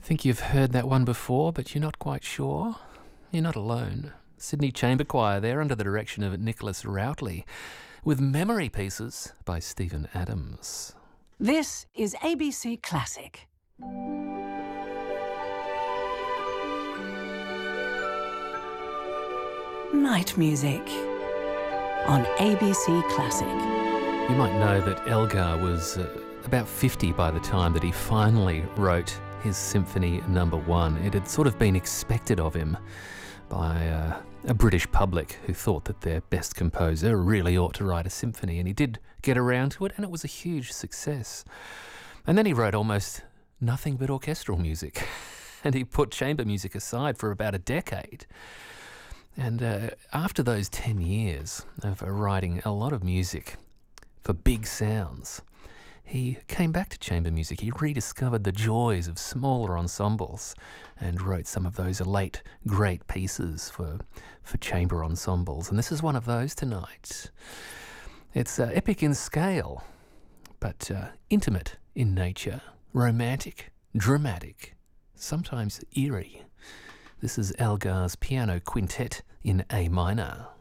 Think you've heard that one before, but you're not quite sure? You're not alone. Sydney Chamber Choir there under the direction of Nicholas Routley with Memory Pieces by Stephen Adams. This is ABC Classic. Night music on ABC Classic. You might know that Elgar was about 50 by the time that he finally wrote his Symphony No. 1. It had sort of been expected of him by a British public who thought that their best composer really ought to write a symphony, and he did get around to it, and it was a huge success. And then he wrote almost nothing but orchestral music, and he put chamber music aside for about a decade. And after those 10 years of writing a lot of music for big sounds, he came back to chamber music. He rediscovered the joys of smaller ensembles and wrote some of those late great pieces for chamber ensembles. And this is one of those tonight. It's epic in scale, but intimate in nature, romantic, dramatic, sometimes eerie. This is Elgar's Piano Quintet in A minor.